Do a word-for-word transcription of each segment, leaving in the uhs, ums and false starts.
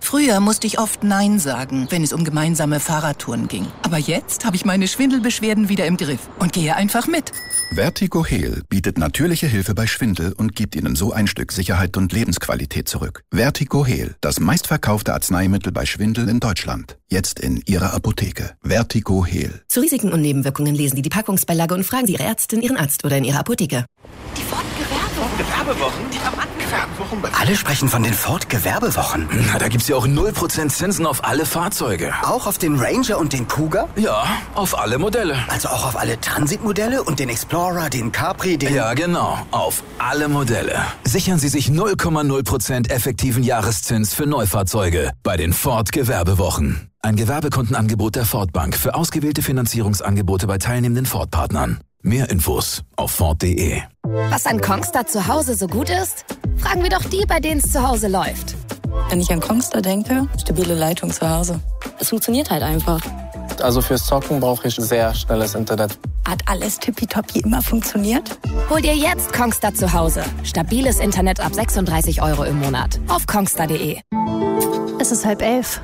Früher musste ich oft Nein sagen, wenn es um gemeinsame Fahrradtouren ging. Aber jetzt habe ich meine Schwindelbeschwerden wieder im Griff und gehe einfach mit. Vertigo Heal bietet natürliche Hilfe bei Schwindel und gibt Ihnen so ein Stück Sicherheit und Lebensqualität zurück. Vertigo Heal, das meistverkaufte Arzneimittel bei Schwindel in Deutschland. Jetzt in Ihrer Apotheke. Vertigo Heal. Zu Risiken und Nebenwirkungen lesen Sie die Packungsbeilage und fragen Sie Ihre Ärztin, Ihren Arzt oder in Ihrer Apotheke. Die Ford-Gewerbewochen. Gewerbewochen? Die Gewerbewochen. Alle sprechen von den Ford-Gewerbewochen. Na, da gibt's ja auch null Prozent Zinsen auf alle Fahrzeuge. Auch auf den Ranger und den Cougar? Ja, auf alle Modelle. Also auch auf alle Transit-Modelle und den Explorer, den Capri, den... Ja, genau. Auf alle Modelle. Sichern Sie sich null Komma null Prozent effektiven Jahreszins für Neufahrzeuge bei den Ford-Gewerbewochen. Ein Gewerbekundenangebot der Ford Bank für ausgewählte Finanzierungsangebote bei teilnehmenden Ford-Partnern. Mehr Infos auf Ford punkt de. Was an Kongstar zu Hause so gut ist? Fragen wir doch die, bei denen es zu Hause läuft. Wenn ich an Kongstar denke, stabile Leitung zu Hause. Es funktioniert halt einfach. Also fürs Zocken brauche ich sehr schnelles Internet. Hat alles tippitoppi immer funktioniert? Hol dir jetzt Kongstar zu Hause. Stabiles Internet ab sechsunddreißig Euro im Monat. Auf kongstar punkt de. Es ist halb elf.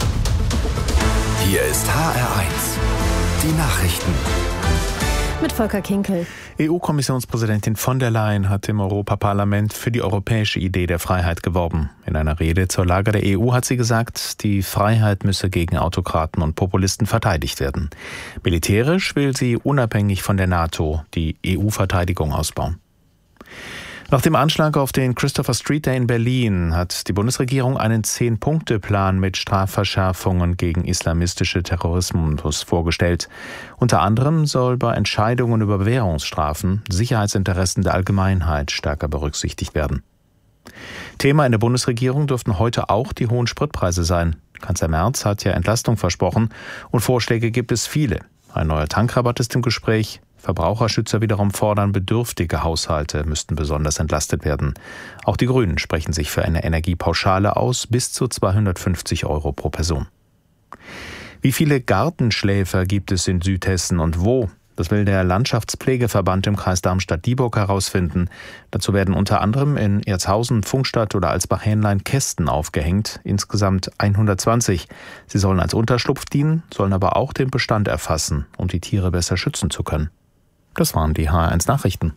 Hier ist H R eins. Die Nachrichten. Mit Volker Kinkel. E U-Kommissionspräsidentin von der Leyen hat im Europaparlament für die europäische Idee der Freiheit geworben. In einer Rede zur Lage der E U hat sie gesagt, die Freiheit müsse gegen Autokraten und Populisten verteidigt werden. Militärisch will sie unabhängig von der NATO die E U-Verteidigung ausbauen. Nach dem Anschlag auf den Christopher Street Day in Berlin hat die Bundesregierung einen Zehn-Punkte-Plan mit Strafverschärfungen gegen islamistische Terrorismus vorgestellt. Unter anderem soll bei Entscheidungen über Bewährungsstrafen Sicherheitsinteressen der Allgemeinheit stärker berücksichtigt werden. Thema in der Bundesregierung dürften heute auch die hohen Spritpreise sein. Kanzler Merz hat ja Entlastung versprochen und Vorschläge gibt es viele. Ein neuer Tankrabatt ist im Gespräch. Verbraucherschützer wiederum fordern, bedürftige Haushalte müssten besonders entlastet werden. Auch die Grünen sprechen sich für eine Energiepauschale aus, bis zu zweihundertfünfzig Euro pro Person. Wie viele Gartenschläfer gibt es in Südhessen und wo? Das will der Landschaftspflegeverband im Kreis Darmstadt-Dieburg herausfinden. Dazu werden unter anderem in Erzhausen, Pfungstadt oder Alsbach-Hähnlein Kästen aufgehängt, insgesamt hundertzwanzig. Sie sollen als Unterschlupf dienen, sollen aber auch den Bestand erfassen, um die Tiere besser schützen zu können. Das waren die H R eins Nachrichten.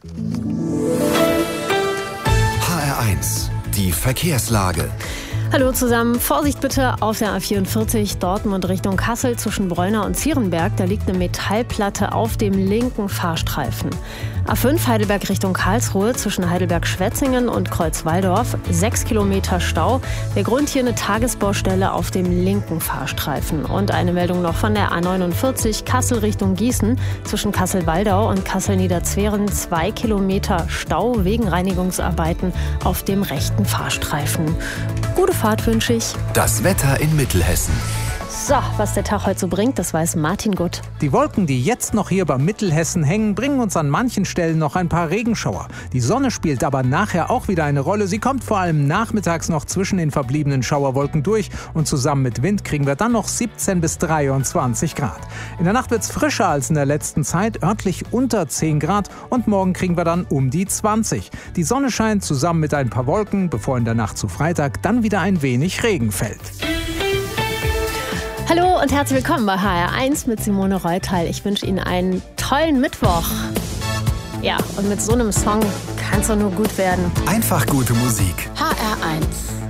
H R eins, die Verkehrslage. Hallo zusammen. Vorsicht bitte auf der A vierundvierzig Dortmund Richtung Kassel zwischen Bräuner und Zierenberg. Da liegt eine Metallplatte auf dem linken Fahrstreifen. A fünf Heidelberg Richtung Karlsruhe zwischen Heidelberg-Schwetzingen und Kreuzwaldorf. Sechs Kilometer Stau. Der Grund hier eine Tagesbaustelle auf dem linken Fahrstreifen. Und eine Meldung noch von der A neunundvierzig Kassel Richtung Gießen zwischen Kassel-Waldau und Kassel-Niederzweren. Zwei Kilometer Stau wegen Reinigungsarbeiten auf dem rechten Fahrstreifen. Gute Fahrt wünsche ich. Das Wetter in Mittelhessen. So, was der Tag heute so bringt, das weiß Martin Gutt. Die Wolken, die jetzt noch hier bei Mittelhessen hängen, bringen uns an manchen Stellen noch ein paar Regenschauer. Die Sonne spielt aber nachher auch wieder eine Rolle. Sie kommt vor allem nachmittags noch zwischen den verbliebenen Schauerwolken durch und zusammen mit Wind kriegen wir dann noch siebzehn bis dreiundzwanzig Grad. In der Nacht wird es frischer als in der letzten Zeit, örtlich unter zehn Grad und morgen kriegen wir dann um die zwanzig. Die Sonne scheint zusammen mit ein paar Wolken, bevor in der Nacht zu Freitag dann wieder ein wenig Regen fällt. Hallo und herzlich willkommen bei H R eins mit Simone Reutal. Ich wünsche Ihnen einen tollen Mittwoch. Ja, und mit so einem Song kann es doch nur gut werden. Einfach gute Musik. H R eins.